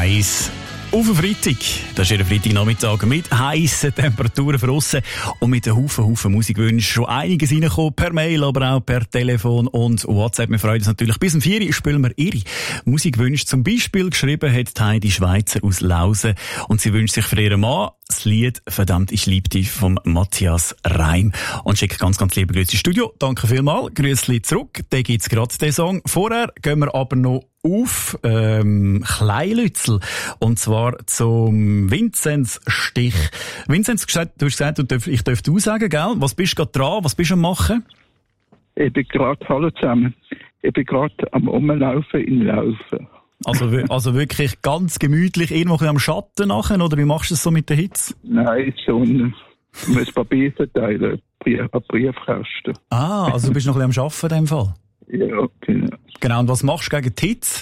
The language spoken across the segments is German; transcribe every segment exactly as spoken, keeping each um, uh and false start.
eins. Auf den Freitag, das ist Ihr Freitagnachmittag mit heissen Temperaturen draussen und mit einem Haufen, Haufen Musikwünschen. Schon einiges reingekommen, per Mail, aber auch per Telefon und WhatsApp. Wir freuen uns natürlich. Bis um vier Uhr spielen wir Ihre Musikwünsche. Zum Beispiel geschrieben hat Heidi Schweizer aus Lausen und sie wünscht sich für ihren Mann das Lied «Verdammt, ich lieb dich» vom Matthias Reim. Und schickt ganz, ganz liebe Grüße ins Studio. Danke vielmals. Grüßli zurück. Da gibt's gerade den Song. Vorher gehen wir aber noch auf ähm, Kleinlützel. Und zwar zum Vinzenz Stich. Vinzenz, du hast gesagt, ich dürfte du sagen, gell? Was bist du gerade dran? Was bist du am machen? Ich bin gerade, hallo zusammen, ich bin gerade am Umlaufen in Laufen. Also, also wirklich ganz gemütlich, irgendwo am Schatten nachher, oder wie machst du es so mit der Hitze? Nein, Sonne. Ich muss Papier verteilen, Brief, an Briefkasten. Ah, also du bist noch ein bisschen am Arbeiten in dem Fall? Ja, genau. Genau, und was machst du gegen die Hitze?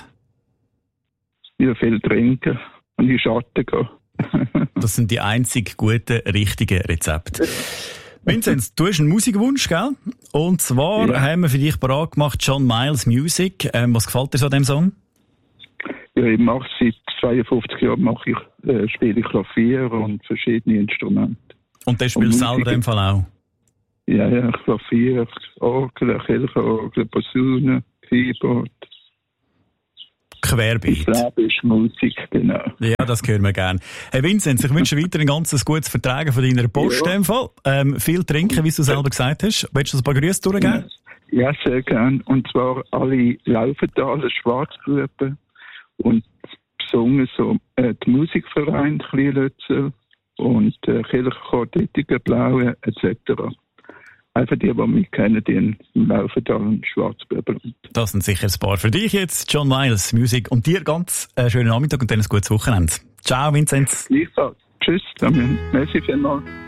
Ja, viel trinken und in den Schatten gehen. Das sind die einzig guten, richtigen Rezepte. Vinzenz, du hast einen Musikwunsch, gell? Und zwar ja. haben wir für dich parat gemacht John Miles Music. Ähm, was gefällt dir so an dem Song? Ja, ich mache seit zweiundfünfzig Jahren mache ich, äh, spiele ich Klavier und verschiedene Instrumente. Und das spielst du selber in dem Fall auch? Ja, ja, Klavier, Orgel, Kirchenorgel, Posaune, Keyboard. Querbeet. Das Leben ist Musik, genau. Ja, das hören wir gerne. Hey Vinzenz, ich wünsche weiter ein ganz gutes Vertragen von deiner Post ja. in dem Fall. Ähm, viel trinken, wie du selber gesagt hast. Willst du ein paar Grüße durchgeben? Ja, sehr gerne. Und zwar alle Laufentaler Schwarzgruppen und besungen so äh, die Musikverein Kleinlützel und äh, Kirchenchor Dittigen Blaue et cetera. Einfach die, die mich kennen, die im Laufental und Schwarzbuben. Das sind sicher ein paar für dich jetzt. John Miles Music und dir ganz äh, schönen Nachmittag und dann ein gutes Wochenende. Ciao, Vinzenz. Gleichfalls. Tschüss, Damian. Merci vielmals.